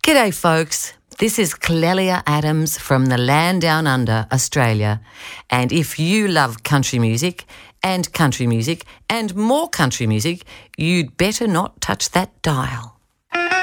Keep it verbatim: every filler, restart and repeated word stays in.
G'day, folks. This is Clelia Adams from the land down under, Australia. And if you love country music and country music and more country music, you'd better not touch that dial.